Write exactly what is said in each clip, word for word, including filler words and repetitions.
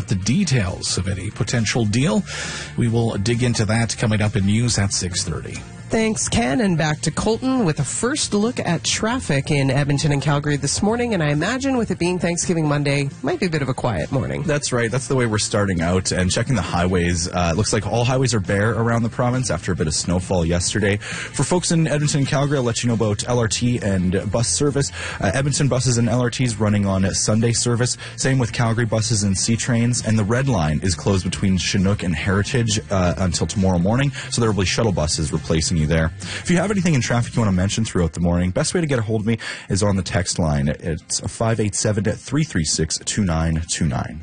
the details of any potential deal. We will dig into that coming up in news at six thirty. Thanks, Ken. And back to Colton with a first look at traffic in Edmonton and Calgary this morning. And I imagine with it being Thanksgiving Monday, might be a bit of a quiet morning. That's right. That's the way we're starting out. And checking the highways, uh, it looks like all highways are bare around the province after a bit of snowfall yesterday. For folks in Edmonton and Calgary, I'll let you know about L R T and bus service. Uh, Edmonton buses and L R Ts running on Sunday service. Same with Calgary buses and C trains. And the Red Line is closed between Chinook and Heritage uh, until tomorrow morning. So there will be shuttle buses replacing you there. If you have anything in traffic you want to mention throughout the morning, best way to get a hold of me is on the text line. It's five eight seven, three three six, two nine two nine.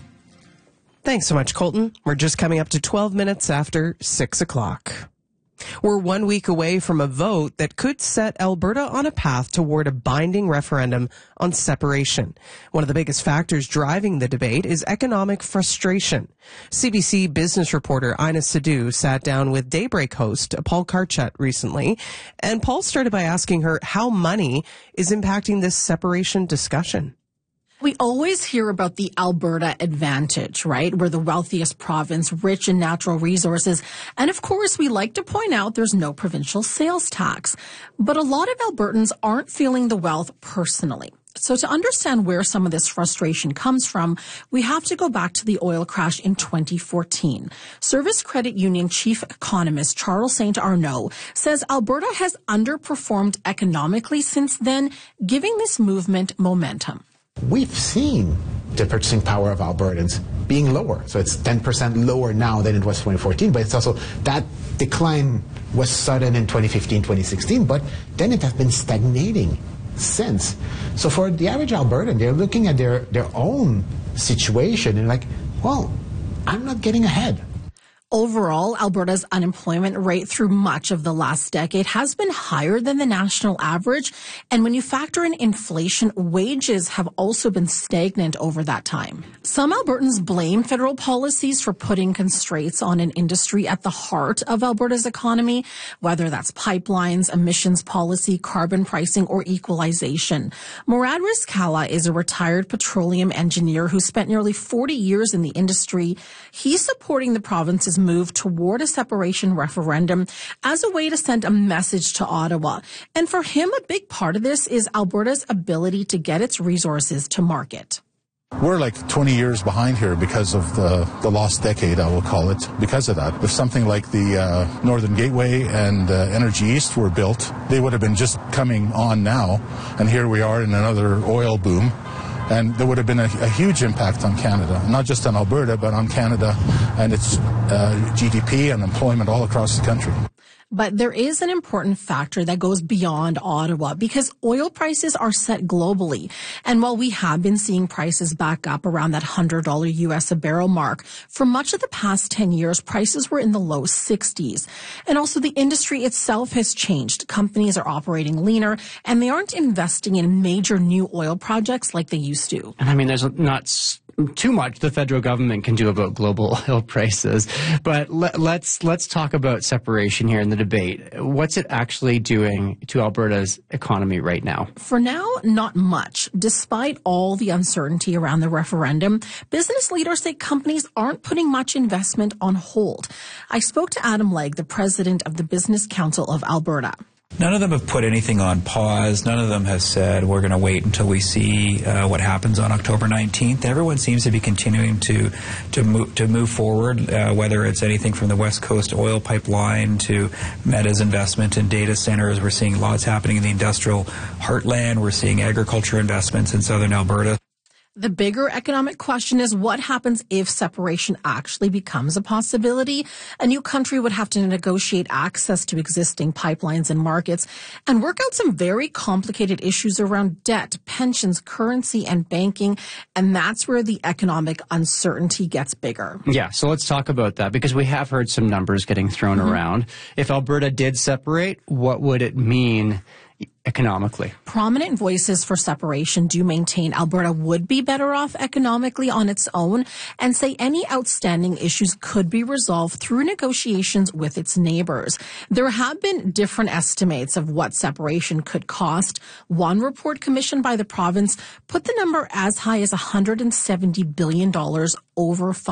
Thanks so much, Colton. We're just coming up to twelve minutes after six o'clock. We're one week away from a vote that could set Alberta on a path toward a binding referendum on separation. One of the biggest factors driving the debate is economic frustration. C B C business reporter Ina Sidhu sat down with Daybreak host Paul Karchut recently, and Paul started by asking her how money is impacting this separation discussion. We always hear about the Alberta advantage, right? We're the wealthiest province, rich in natural resources. And of course, we like to point out there's no provincial sales tax. But a lot of Albertans aren't feeling the wealth personally. So to understand where some of this frustration comes from, we have to go back to the oil crash in twenty fourteen. Service Credit Union chief economist Charles Saint Arnaud says Alberta has underperformed economically since then, giving this movement momentum. We've seen the purchasing power of Albertans being lower. So it's ten percent lower now than it was twenty fourteen, but it's also that decline was sudden in twenty fifteen, twenty sixteen, but then it has been stagnating since. So for the average Albertan, they're looking at their, their own situation and like, well, I'm not getting ahead. Overall, Alberta's unemployment rate through much of the last decade has been higher than the national average. And when you factor in inflation, wages have also been stagnant over that time. Some Albertans blame federal policies for putting constraints on an industry at the heart of Alberta's economy, whether that's pipelines, emissions policy, carbon pricing, or equalization. Murad Rizkala is a retired petroleum engineer who spent nearly forty years in the industry. He's supporting the province's move toward a separation referendum as a way to send a message to Ottawa. And for him, a big part of this is Alberta's ability to get its resources to market. We're like twenty years behind here because of the, the lost decade, I will call it, because of that. If something like the uh, Northern Gateway and uh, Energy East were built, they would have been just coming on now. And here we are in another oil boom. And there would have been a, a huge impact on Canada, not just on Alberta, but on Canada and its uh, G D P and employment all across the country. But there is an important factor that goes beyond Ottawa because oil prices are set globally. And while we have been seeing prices back up around that one hundred dollars U S a barrel mark, for much of the past ten years, prices were in the low sixties. And also the industry itself has changed. Companies are operating leaner and they aren't investing in major new oil projects like they used to. And I mean, there's not too much the federal government can do about global oil prices. But let, let's let's talk about separation here in the debate. What's it actually doing to Alberta's economy right now? For now, not much. Despite all the uncertainty around the referendum, business leaders say companies aren't putting much investment on hold. I spoke to Adam Legg, the president of the Business Council of Alberta. None of them have put anything on pause. None of them has said we're going to wait until we see uh, what happens on October nineteenth. Everyone seems to be continuing to to move to move forward, uh, whether it's anything from the West Coast oil pipeline to Meta's investment in data centers. We're seeing lots happening in the industrial heartland. We're seeing agriculture investments in southern Alberta. The bigger economic question is what happens if separation actually becomes a possibility. A new country would have to negotiate access to existing pipelines and markets and work out some very complicated issues around debt, pensions, currency, and banking. And that's where the economic uncertainty gets bigger. Yeah, so let's talk about that because we have heard some numbers getting thrown mm-hmm. around. If Alberta did separate, what would it mean economically? Prominent voices for separation do maintain Alberta would be better off economically on its own and say any outstanding issues could be resolved through negotiations with its neighbors. There have been different estimates of what separation could cost. One report commissioned by the province put the number as high as one hundred seventy billion dollars over five